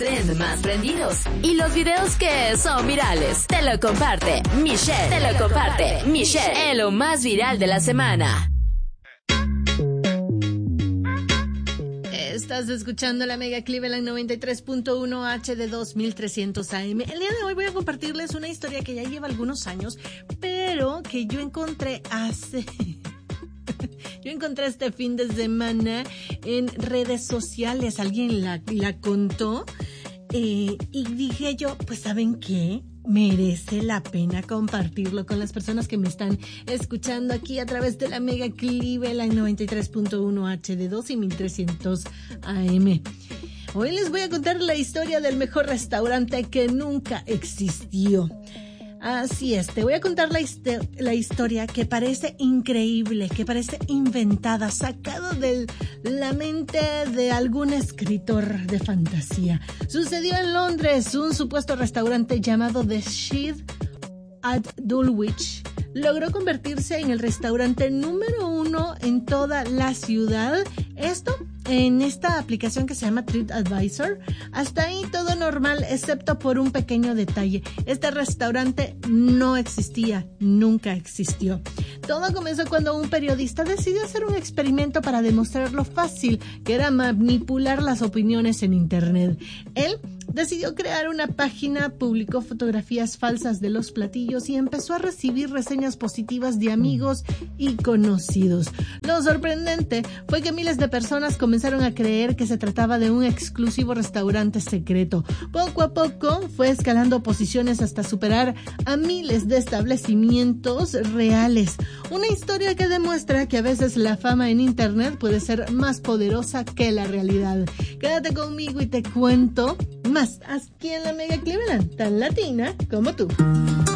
trends más prendidos y los videos que son virales. Te lo comparte Michelle, en lo más viral de la semana. Estás escuchando la Mega Cleveland 93.1 HD 2300 AM. El día de hoy voy a compartirles una historia que ya lleva algunos años, pero que yo encontré este fin de semana en redes sociales. Alguien la contó y dije yo, pues ¿saben qué? Merece la pena compartirlo con las personas que me están escuchando aquí a través de la Mega Cleveland 93.1 HD2 y 1300 AM. Hoy les voy a contar la historia del mejor restaurante que nunca existió. Así es, te voy a contar la historia que parece increíble, que parece inventada, sacado de la mente de algún escritor de fantasía. Sucedió en Londres. Un supuesto restaurante llamado The Shed at Dulwich logró convertirse en el restaurante número 1 en toda la ciudad. Esto en esta aplicación que se llama TripAdvisor. Hasta ahí todo normal, excepto por un pequeño detalle. Este restaurante no existía, nunca existió. Todo comenzó cuando un periodista decidió hacer un experimento para demostrar lo fácil que era manipular las opiniones en internet. Él decidió crear una página, publicó fotografías falsas de los platillos y empezó a recibir reseñas positivas de amigos y conocidos. Lo sorprendente fue que miles de personas comenzaron a creer que se trataba de un exclusivo restaurante secreto. Poco a poco fue escalando posiciones hasta superar a miles de establecimientos reales. Una historia que demuestra que a veces la fama en internet puede ser más poderosa que la realidad. Quédate conmigo y te cuento más aquí en la Mega Cleveland, tan latina como tú.